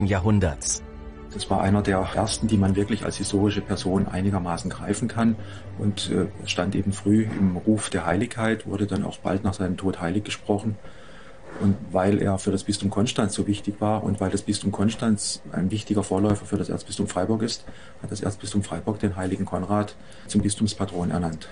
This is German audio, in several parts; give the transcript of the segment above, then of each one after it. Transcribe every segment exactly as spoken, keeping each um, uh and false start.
Jahrhunderts. Das war einer der ersten, die man wirklich als historische Person einigermaßen greifen kann und äh, stand eben früh im Ruf der Heiligkeit, wurde dann auch bald nach seinem Tod heilig gesprochen. Und weil er für das Bistum Konstanz so wichtig war und weil das Bistum Konstanz ein wichtiger Vorläufer für das Erzbistum Freiburg ist, hat das Erzbistum Freiburg den heiligen Konrad zum Bistumspatron ernannt.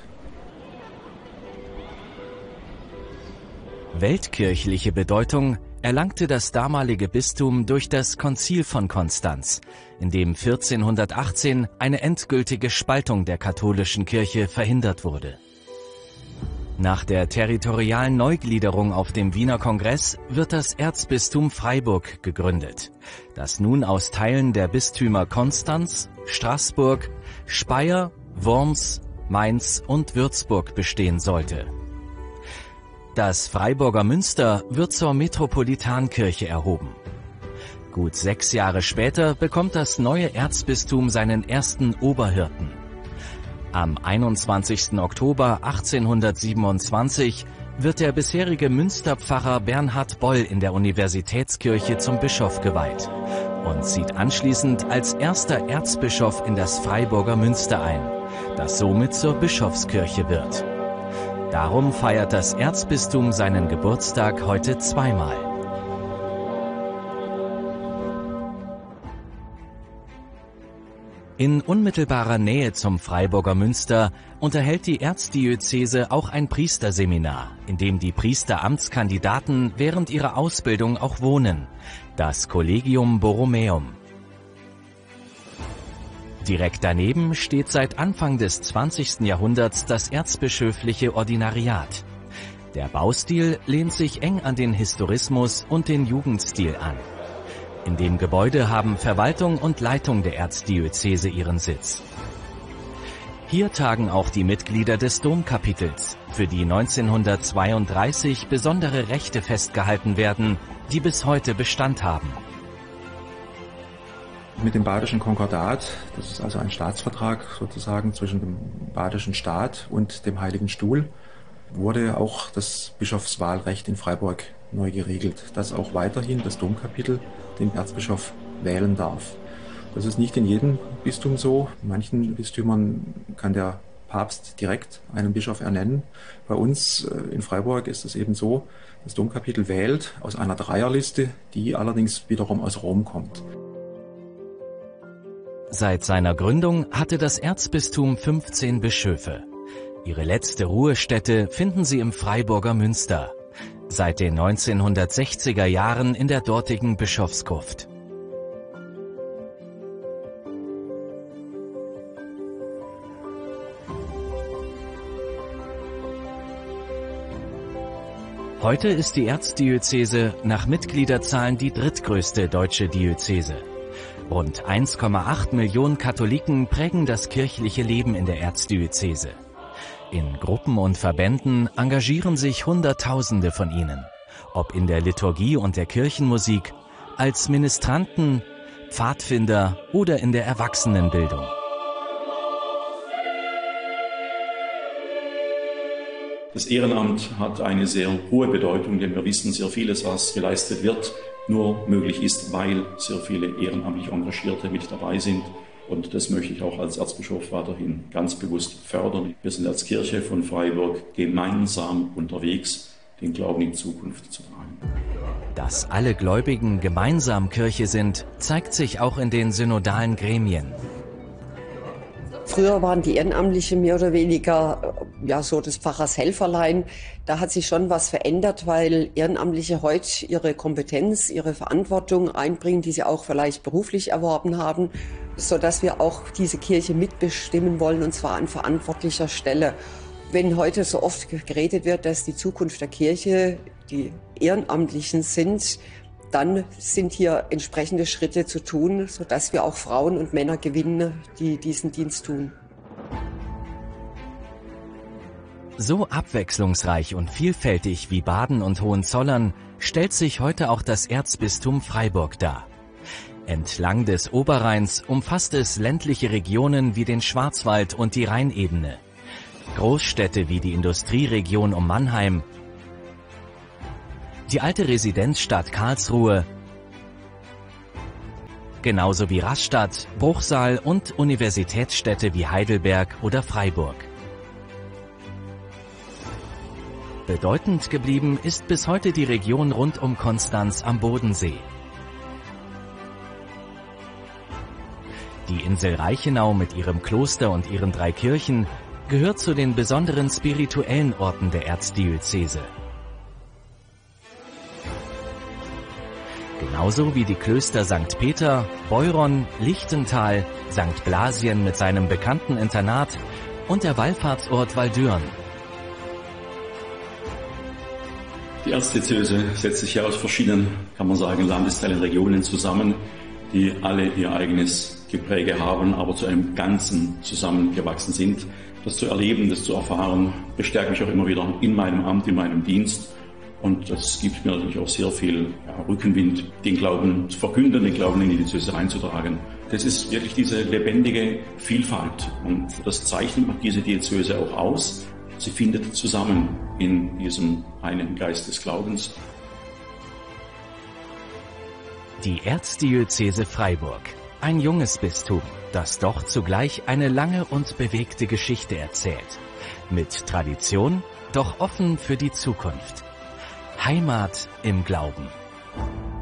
Weltkirchliche Bedeutung erlangte das damalige Bistum durch das Konzil von Konstanz, in dem vierzehnhundertachtzehn eine endgültige Spaltung der katholischen Kirche verhindert wurde. Nach der territorialen Neugliederung auf dem Wiener Kongress wird das Erzbistum Freiburg gegründet, das nun aus Teilen der Bistümer Konstanz, Straßburg, Speyer, Worms, Mainz und Würzburg bestehen sollte. Das Freiburger Münster wird zur Metropolitankirche erhoben. Gut sechs Jahre später bekommt das neue Erzbistum seinen ersten Oberhirten. Am einundzwanzigsten Oktober achtzehnhundertsiebenundzwanzig wird der bisherige Münsterpfarrer Bernhard Boll in der Universitätskirche zum Bischof geweiht und zieht anschließend als erster Erzbischof in das Freiburger Münster ein, das somit zur Bischofskirche wird. Darum feiert das Erzbistum seinen Geburtstag heute zweimal. In unmittelbarer Nähe zum Freiburger Münster unterhält die Erzdiözese auch ein Priesterseminar, in dem die Priesteramtskandidaten während ihrer Ausbildung auch wohnen, das Collegium Borromeum. Direkt daneben steht seit Anfang des zwanzigsten Jahrhunderts das erzbischöfliche Ordinariat. Der Baustil lehnt sich eng an den Historismus und den Jugendstil an. In dem Gebäude haben Verwaltung und Leitung der Erzdiözese ihren Sitz. Hier tagen auch die Mitglieder des Domkapitels, für die neunzehnhundertzweiunddreißig besondere Rechte festgehalten werden, die bis heute Bestand haben. Mit dem Badischen Konkordat, das ist also ein Staatsvertrag sozusagen zwischen dem badischen Staat und dem Heiligen Stuhl, wurde auch das Bischofswahlrecht in Freiburg neu geregelt, dass auch weiterhin das Domkapitel den Erzbischof wählen darf. Das ist nicht in jedem Bistum so. In manchen Bistümern kann der Papst direkt einen Bischof ernennen. Bei uns in Freiburg ist es eben so, das Domkapitel wählt aus einer Dreierliste, die allerdings wiederum aus Rom kommt. Seit seiner Gründung hatte das Erzbistum fünfzehn Bischöfe. Ihre letzte Ruhestätte finden sie im Freiburger Münster, seit den neunzehnhundertsechziger Jahren in der dortigen Bischofsgruft. Heute ist die Erzdiözese nach Mitgliederzahlen die drittgrößte deutsche Diözese. Rund eins Komma acht Millionen Katholiken prägen das kirchliche Leben in der Erzdiözese. In Gruppen und Verbänden engagieren sich Hunderttausende von ihnen, ob in der Liturgie und der Kirchenmusik, als Ministranten, Pfadfinder oder in der Erwachsenenbildung. Das Ehrenamt hat eine sehr hohe Bedeutung, denn wir wissen, sehr vieles, was geleistet wird, nur möglich ist, weil sehr viele ehrenamtlich Engagierte mit dabei sind. Und das möchte ich auch als Erzbischof weiterhin ganz bewusst fördern. Wir sind als Kirche von Freiburg gemeinsam unterwegs, den Glauben in Zukunft zu tragen. Dass alle Gläubigen gemeinsam Kirche sind, zeigt sich auch in den synodalen Gremien. Früher waren die Ehrenamtlichen mehr oder weniger ja, so des Pfarrers Helferlein. Da hat sich schon was verändert, weil Ehrenamtliche heute ihre Kompetenz, ihre Verantwortung einbringen, die sie auch vielleicht beruflich erworben haben, sodass wir auch diese Kirche mitbestimmen wollen, und zwar an verantwortlicher Stelle. Wenn heute so oft geredet wird, dass die Zukunft der Kirche die Ehrenamtlichen sind, dann sind hier entsprechende Schritte zu tun, sodass wir auch Frauen und Männer gewinnen, die diesen Dienst tun. So abwechslungsreich und vielfältig wie Baden und Hohenzollern stellt sich heute auch das Erzbistum Freiburg dar. Entlang des Oberrheins umfasst es ländliche Regionen wie den Schwarzwald und die Rheinebene, Großstädte wie die Industrieregion um Mannheim, die alte Residenzstadt Karlsruhe genauso wie Rastatt, Bruchsal und Universitätsstädte wie Heidelberg oder Freiburg. Bedeutend geblieben ist bis heute die Region rund um Konstanz am Bodensee. Die Insel Reichenau mit ihrem Kloster und ihren drei Kirchen gehört zu den besonderen spirituellen Orten der Erzdiözese. Genauso wie die Klöster Sankt Peter, Beuron, Lichtental, Sankt Blasien mit seinem bekannten Internat und der Wallfahrtsort Waldürn. Die Erzdiözese setzt sich ja aus verschiedenen, kann man sagen, Landesteilen, Regionen zusammen, die alle ihr eigenes Gepräge haben, aber zu einem Ganzen zusammengewachsen sind. Das zu erleben, das zu erfahren, bestärkt mich auch immer wieder in meinem Amt, in meinem Dienst. Und das gibt mir natürlich auch sehr viel ja, Rückenwind, den Glauben zu verkünden, den Glauben in die Diözese einzutragen. Das ist wirklich diese lebendige Vielfalt. Und das zeichnet diese Diözese auch aus. Sie findet zusammen in diesem einen Geist des Glaubens. Die Erzdiözese Freiburg. Ein junges Bistum, das doch zugleich eine lange und bewegte Geschichte erzählt. Mit Tradition, doch offen für die Zukunft. Heimat im Glauben.